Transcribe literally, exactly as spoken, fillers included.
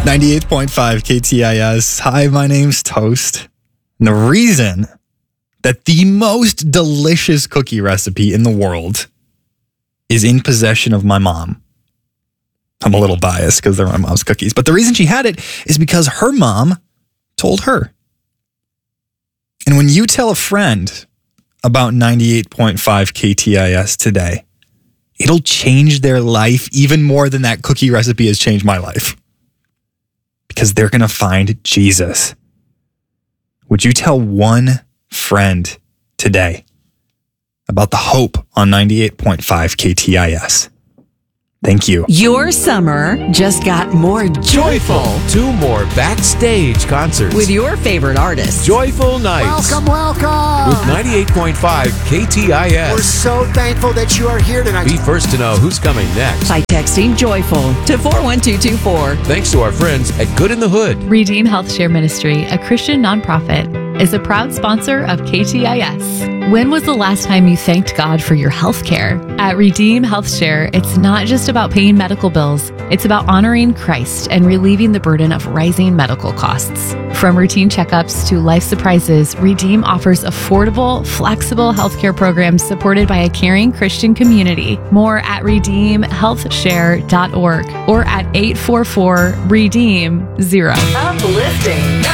ninety-eight point five K T I S. Hi, my name's Toast. And the reason that the most delicious cookie recipe in the world is in possession of my mom. I'm a little biased because they're my mom's cookies. But the reason she had it is because her mom told her. And when you tell a friend about ninety-eight point five K T I S today, it'll change their life even more than that cookie recipe has changed my life. Because they're going to find Jesus. Would you tell one friend today about the hope on ninety-eight point five K T I S? Thank you. Your summer just got more joyful. Two more backstage concerts With your favorite artists. Joyful Nights. Welcome, welcome. With ninety-eight point five K T I S. We're so thankful that you are here tonight. Be first to know who's coming next. By texting joyful to four one two two four. Thanks to our friends at Good in the Hood. Redeem Health Share Ministry, a Christian nonprofit, is a proud sponsor of K T I S. When was the last time you thanked God for your health care? At Redeem Health Share, it's not just about paying medical bills. It's about honoring Christ and relieving the burden of rising medical costs. From routine checkups to life surprises, Redeem offers affordable, flexible healthcare programs supported by a caring Christian community. More at redeem health share dot org or at eight four four redeem zero. Uplifting.